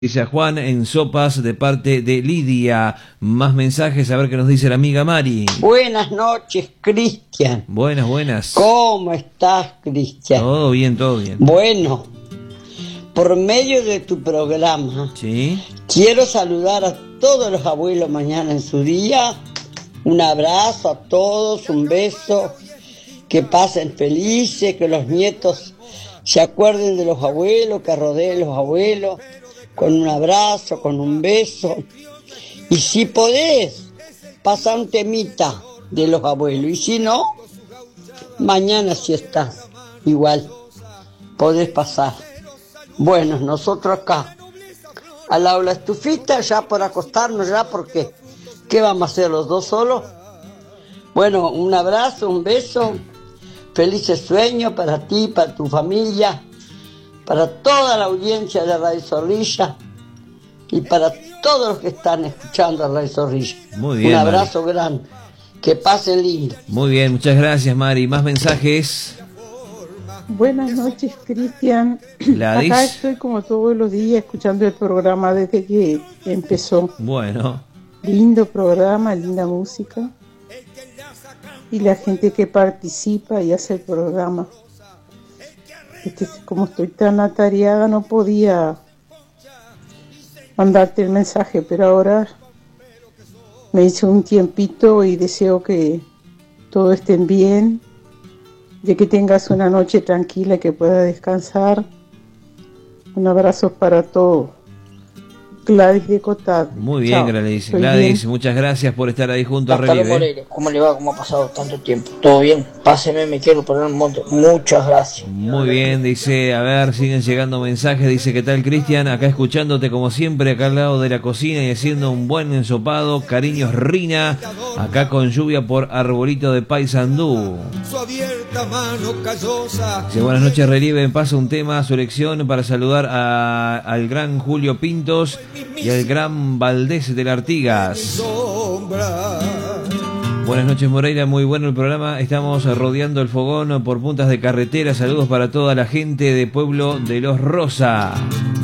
Dice a Juan en sopas de parte de Lidia. Más mensajes, a ver qué nos dice la amiga Mari. Buenas noches, Cristian. Buenas, buenas. ¿Cómo estás, Cristian? Todo bien, todo bien. Bueno, por medio de tu programa, ¿Sí? quiero saludar a todos los abuelos mañana en su día. Un abrazo a todos, un beso, que pasen felices, que los nietos se acuerden de los abuelos, que rodeen los abuelos, con un abrazo, con un beso. Y si podés, pasa un temita de los abuelos. Y si no, mañana si estás, igual, podés pasar. Bueno, nosotros acá, al lado de la estufita, ya por acostarnos, ya porque, ¿qué vamos a hacer los dos solos? Bueno, un abrazo, un beso, felices sueños para ti, para tu familia, para toda la audiencia de Radio Zorrilla y para todos los que están escuchando a Radio Zorrilla. Muy bien, un abrazo Mari. grande, que pasen lindo. Muy bien, muchas gracias, Mari. Más mensajes. Buenas noches, Cristian. Gladys. Acá estoy como todos los días escuchando el programa desde que empezó. Bueno. Lindo programa, linda música. Y la gente que participa y hace el programa. Como estoy tan atareada no podía mandarte el mensaje, pero ahora me hice un tiempito y deseo que todos estén bien, de que tengas una noche tranquila y que puedas descansar. Un abrazo para todos. Gladys de Cotad. Muy bien, Gladys. Gladys, muchas gracias por estar ahí junto a Natalia Relive. Moreira, ¿cómo le va? ¿Cómo ha pasado tanto tiempo? ¿Todo bien? Páseme, me quiero poner un monte. Muchas gracias. Muy bien, dice, a ver, siguen llegando mensajes. Dice, ¿qué tal, Cristian? Acá escuchándote como siempre, acá al lado de la cocina y haciendo un buen ensopado. Cariños, Rina. Acá con lluvia por Arbolito de Paysandú. Dice, buenas noches, Relieve. Pasa un tema, su elección, para saludar al gran Julio Pintos y al gran Valdés del Artigas. Buenas noches, Moreira, muy bueno el programa. Estamos rodeando el fogón por puntas de carretera. Saludos para toda la gente de Pueblo de los Rosa.